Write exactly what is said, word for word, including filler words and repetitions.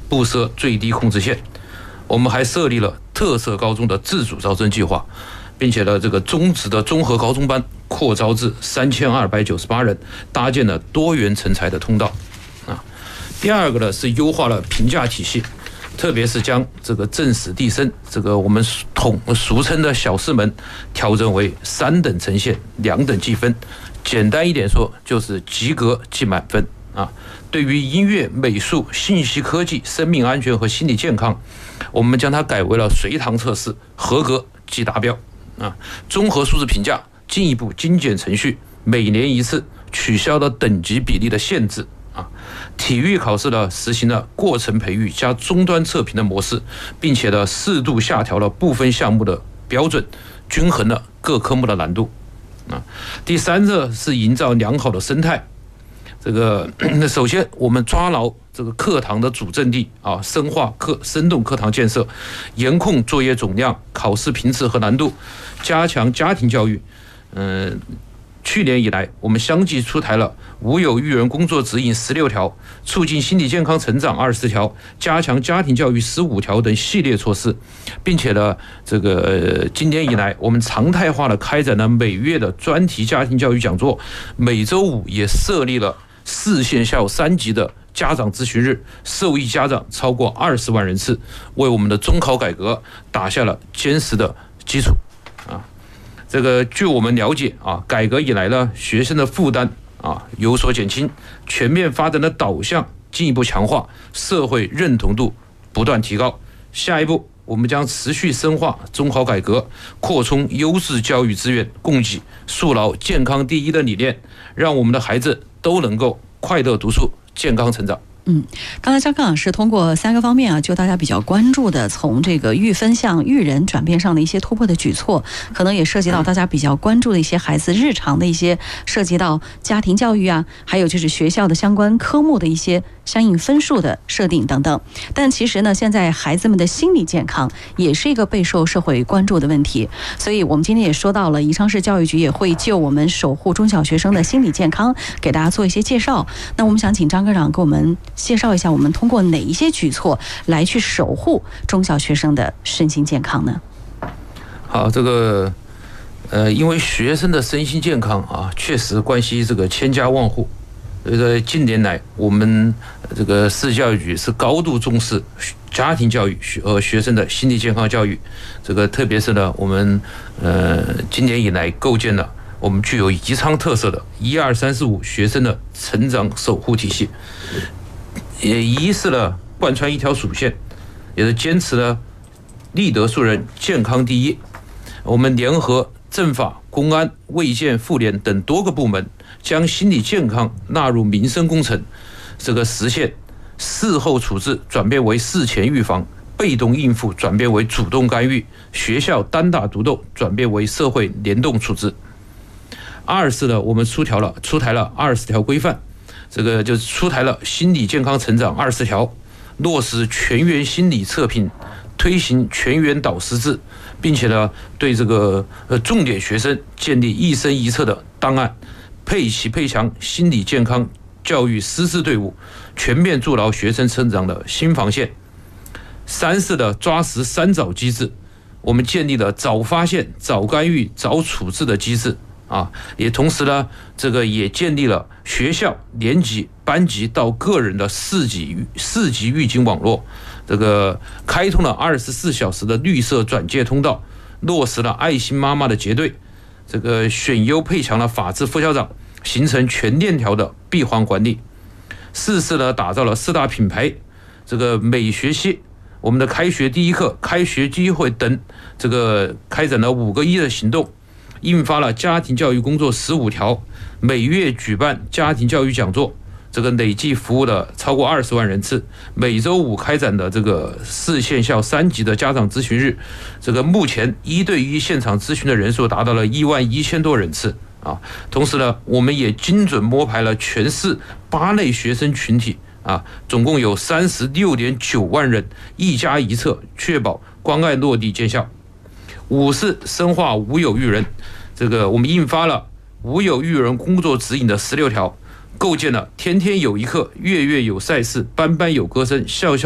不设最低控制线。我们还设立了特色高中的自主招生计划，并且呢，这个中职的综合高中班扩招至三千二百九十八人，搭建了多元成才的通道。啊，第二个呢是优化了评价体系。特别是将这个政史地生这个我们统俗称的小四门调整为三等呈现，两等计分。简单一点说，就是及格即满分啊。对于音乐、美术、信息科技、生命安全和心理健康，我们将它改为了随堂测试，合格即达标啊。综合素质评价进一步精简程序，每年一次，取消了等级比例的限制。啊，体育考试呢，实行了过程培育加终端测评的模式，并且呢，适度下调了部分项目的标准，均衡了各科目的难度。啊，第三个是营造良好的生态。这个首先，我们抓牢这个课堂的主阵地啊，深化课生动课堂建设，严控作业总量、考试频次和难度，加强家庭教育。嗯。去年以来，我们相继出台了无有育人工作指引十六条、促进心理健康成长二十条、加强家庭教育十五条等系列措施，并且呢，这个、呃、今年以来，我们常态化的开展了每月的专题家庭教育讲座，每周五也设立了市县校三级的家长咨询日，受益家长超过二十万人次，为我们的中考改革打下了坚实的基础。这个据我们了解啊，改革以来呢，学生的负担啊有所减轻，全面发展的导向进一步强化，社会认同度不断提高。下一步，我们将持续深化中考改革，扩充优质教育资源供给，树牢健康第一的理念，让我们的孩子都能够快乐读书、健康成长。 嗯，刚才张康老师通过三个方面啊，就大家比较关注的，从这个育分向育人转变上的一些突破的举措，可能也涉及到大家比较关注的一些孩子日常的一些涉及到家庭教育啊，还有就是学校的相关科目的一些相应分数的设定等等。但其实呢，现在孩子们的心理健康也是一个备受社会关注的问题，所以我们今天也说到了，宜昌市教育局也会就我们守护中小学生的心理健康给大家做一些介绍。那我们想请张科长给我们介绍一下，我们通过哪一些举措来去守护中小学生的身心健康呢？ 好，这个呃，因为学生的身心健康啊，确实关系这个千家万户。这个近年来，我们这个市教育局是高度重视家庭教育和学生的心理健康教育。这个特别是呢，我们呃今年以来构建了我们具有宜昌特色的一二三四五学生的成长守护体系。也一是呢贯穿一条主线，也是坚持了立德树人、健康第一。我们联合政法、公安、卫健、妇联等多个部门，将心理健康纳入民生工程，这个实现事后处置转变为事前预防，被动应付转变为主动干预，学校单打独斗转变为社会联动处置。二是呢，我们出条了出台了二十条规范。这个就是出台了心理健康成长二十条，落实全员心理测评，推行全员导师制，并且呢，对这个呃重点学生建立一生一策的档案，配齐配强心理健康教育师资队伍，全面筑牢学生成长的新防线。三是的抓实三早机制，我们建立了早发现、早干预、早处置的机制。啊，也同时呢，这个也建立了学校、年级、班级到个人的四级四级预警网络，这个开通了二十四小时的绿色转介通道，落实了爱心妈妈的结对，这个选优配强了法治副校长，形成全链条的闭环管理。四是呢，打造了四大品牌，这个每学期我们的开学第一课、开学机会等，这个开展了五个一的行动。印发了家庭教育工作十五条，每月举办家庭教育讲座，这个累计服务了超过二十万人次。每周五开展的这个市县校三级的家长咨询日，这个目前一对一现场咨询的人数达到了一万一千多人次啊。同时呢，我们也精准摸排了全市八类学生群体啊，总共有三十六点九万人，一家一策，确保关爱落地见效。五是深化无有育人，这个我们印发了无有育人工作指引的十六条，构建了天天有一课、月月有赛事、班班有歌声、校校